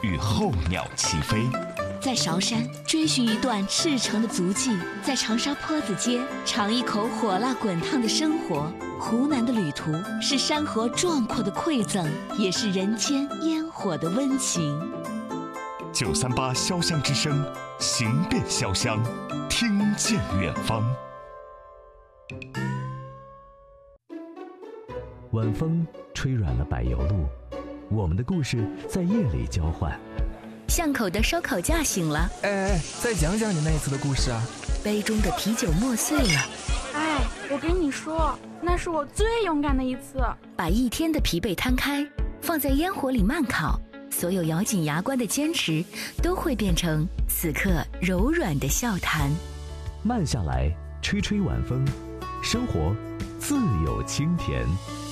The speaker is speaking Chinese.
与候鸟齐飞。 在韶山追寻一段赤诚的足迹，在长沙坡子街尝一口火辣滚烫的生活。湖南的旅途是山河壮阔的馈赠，也是人间烟火的温情。 938潇湘之声，行遍潇湘，听见远方。 晚风吹软了柏油路，我们的故事在夜里交换。 巷口的烧烤架醒了， 哎，再讲讲你那一次的故事啊。 杯中的啤酒磨碎了， 哎，我跟你说，那是我最勇敢的一次。 把一天的疲惫摊开，放在烟火里慢烤，所有咬紧牙关的坚持都会变成此刻柔软的笑谈。 慢下来，吹吹晚风，生活自有清甜。